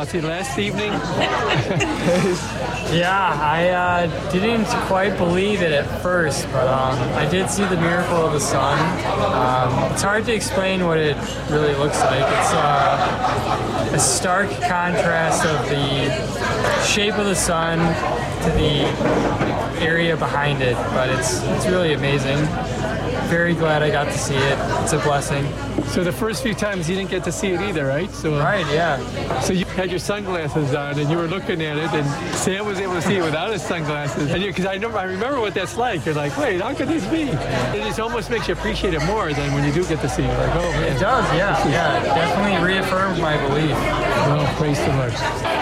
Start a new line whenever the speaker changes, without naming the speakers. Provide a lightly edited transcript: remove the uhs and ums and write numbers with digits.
See, last evening.
Yeah, I didn't quite believe it at first, but I did see the miracle of the sun. It's hard to explain what it really looks like. It's a stark contrast of the shape of the sun to the area behind it, but it's really amazing. Very glad I got to see it. It's a blessing.
So the first few times you didn't get to see it either, right? So
Right, yeah.
So you had your sunglasses on and you were looking at it, and Sam was able to see it without his sunglasses. And because I remember what that's like. You're like, wait, how could this be? It just almost makes you appreciate it more than when you do get to see it. Like, oh man.
It does, yeah. It definitely reaffirmed my belief.
Well, praise the Lord.